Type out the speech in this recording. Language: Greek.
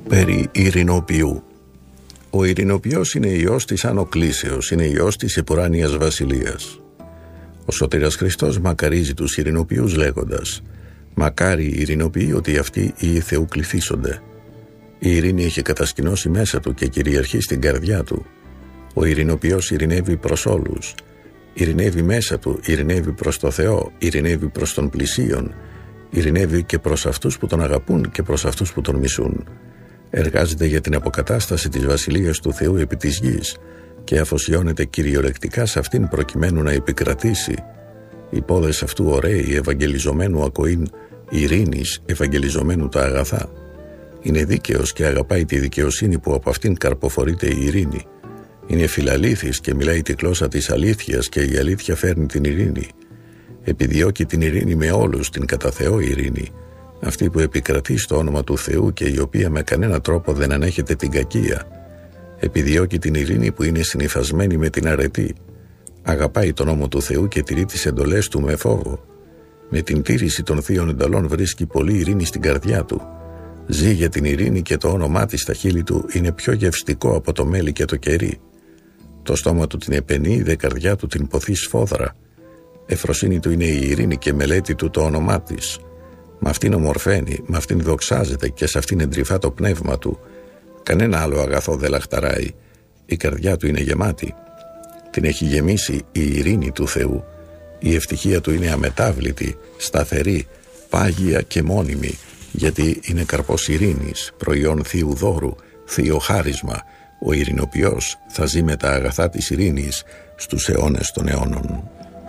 Περί ειρηνοποιού. Ο ειρηνοποιός είναι ιός της Άνω Κλήσεως, είναι ιός της επουράνιας βασιλείας. Ο Σωτήρας Χριστός μακαρίζει τους ειρηνοποιούς λέγοντας: «Μακάρι οι ειρηνοποιοί, ότι αυτοί οι Θεού κληθήσονται». Η ειρήνη έχει κατασκηνώσει μέσα του και κυριαρχεί στην καρδιά του. Ο ειρηνοποιός ειρηνεύει προς όλους. Ειρηνεύει μέσα του, ειρηνεύει προς το Θεό, ειρηνεύει προς τον πλησίον, ειρηνεύει και προς αυτούς που τον αγαπούν και προς αυτούς που τον μισούν. Εργάζεται για την αποκατάσταση της βασιλείας του Θεού επί της γης και αφοσιώνεται κυριολεκτικά σε αυτήν προκειμένου να επικρατήσει. Οι πόδες αυτού ωραίοι, ευαγγελιζομένου ακοήν ειρήνης, ευαγγελιζομένου τα αγαθά. Είναι δίκαιος και αγαπάει τη δικαιοσύνη που από αυτήν καρποφορείται η ειρήνη. Είναι φιλαλήθης και μιλάει τη γλώσσα της αλήθειας και η αλήθεια φέρνει την ειρήνη. Επιδιώκει την ειρήνη με όλους, την κατά Θεό ειρήνη, αυτή που επικρατεί στο όνομα του Θεού και η οποία με κανένα τρόπο δεν ανέχεται την κακία. Επιδιώκει την ειρήνη που είναι συνυφασμένη με την αρετή. Αγαπάει τον νόμο του Θεού και τηρεί τις εντολές του με φόβο. Με την τήρηση των θείων εντολών βρίσκει πολλή ειρήνη στην καρδιά του. Ζει για την ειρήνη και το όνομά της στα χείλη του είναι πιο γευστικό από το μέλι και το κερί. Το στόμα του την επενεί, δε καρδιά του την ποθεί σφόδρα. Εφροσύνη του είναι η ειρήνη και μελέτη του το όνομά της. Μ' αυτήν ομορφαίνει, μ' αυτήν δοξάζεται και σε αυτήν εντρυφά το πνεύμα του. Κανένα άλλο αγαθό δεν λαχταράει. Η καρδιά του είναι γεμάτη. Την έχει γεμίσει η ειρήνη του Θεού. Η ευτυχία του είναι αμετάβλητη, σταθερή, πάγια και μόνιμη, γιατί είναι καρπός ειρήνης, προϊόν θείου δώρου, θείο χάρισμα. Ο ειρηνοποιός θα ζει με τα αγαθά της ειρήνης στους αιώνες των αιώνων.